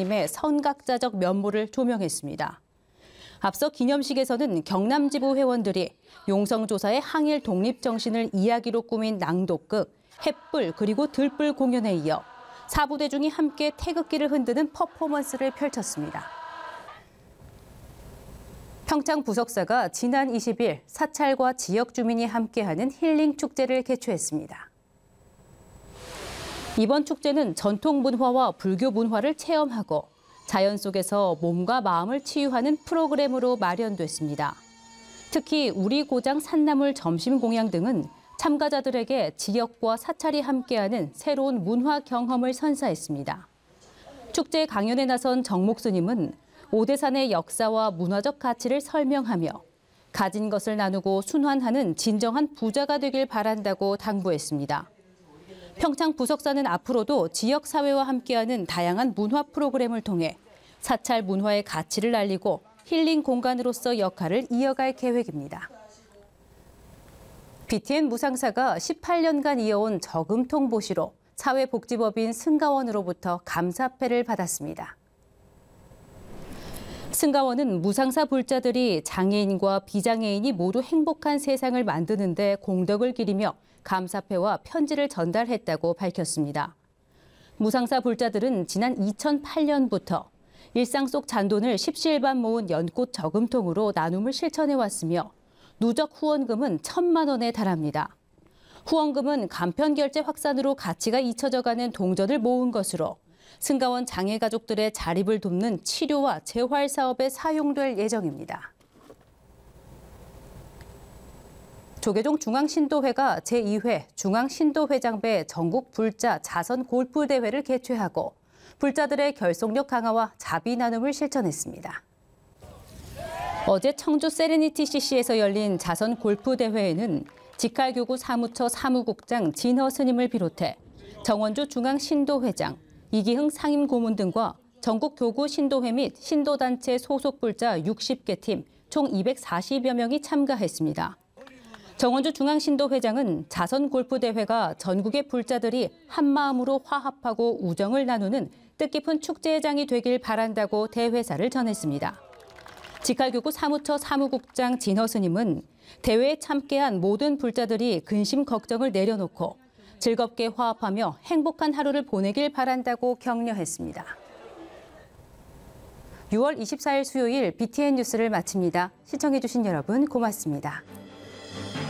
스님의 선각자적 면모를 조명했습니다. 앞서 기념식에서는 경남지부 회원들이 용성조사의 항일 독립 정신을 이야기로 꾸민 낭독극, 햇불 그리고 들불 공연에 이어 4부대중이 함께 태극기를 흔드는 퍼포먼스를 펼쳤습니다. 평창 부석사가 지난 20일 사찰과 지역 주민이 함께하는 힐링 축제를 개최했습니다. 이번 축제는 전통 문화와 불교 문화를 체험하고 자연 속에서 몸과 마음을 치유하는 프로그램으로 마련됐습니다. 특히 우리 고장 산나물 점심 공양 등은 참가자들에게 지역과 사찰이 함께하는 새로운 문화 경험을 선사했습니다. 축제 강연에 나선 정목 스님은 오대산의 역사와 문화적 가치를 설명하며 가진 것을 나누고 순환하는 진정한 부자가 되길 바란다고 당부했습니다. 평창 부석사는 앞으로도 지역 사회와 함께하는 다양한 문화 프로그램을 통해 사찰 문화의 가치를 알리고 힐링 공간으로서 역할을 이어갈 계획입니다. BTN 무상사가 18년간 이어온 저금통 보시로 사회복지법인 승가원으로부터 감사패를 받았습니다. 승가원은 무상사 불자들이 장애인과 비장애인이 모두 행복한 세상을 만드는 데 공덕을 기리며 감사패와 편지를 전달했다고 밝혔습니다. 무상사 불자들은 지난 2008년부터 일상 속 잔돈을 십시일반 모은 연꽃 저금통으로 나눔을 실천해왔으며 누적 후원금은 1,000만 원에 달합니다. 후원금은 간편 결제 확산으로 가치가 잊혀져가는 동전을 모은 것으로 승가원 장애 가족들의 자립을 돕는 치료와 재활 사업에 사용될 예정입니다. 조계종 중앙신도회가 제2회 중앙신도회장배 전국 불자 자선 골프 대회를 개최하고 불자들의 결속력 강화와 자비 나눔을 실천했습니다. 어제 청주 세레니티 CC에서 열린 자선 골프 대회에는 직할교구 사무처 사무국장 진허 스님을 비롯해 정원주 중앙신도회장, 이기흥 상임고문 등과 전국 교구 신도회 및 신도단체 소속 불자 60개 팀 총 240여 명이 참가했습니다. 정원주 중앙신도회장은 자선 골프대회가 전국의 불자들이 한마음으로 화합하고 우정을 나누는 뜻깊은 축제장이 되길 바란다고 대회사를 전했습니다. 직할교구 사무처 사무국장 진허 스님은 대회에 참가한 모든 불자들이 근심 걱정을 내려놓고 즐겁게 화합하며 행복한 하루를 보내길 바란다고 격려했습니다. 6월 24일 수요일 BTN 뉴스를 마칩니다. 시청해주신 여러분 고맙습니다.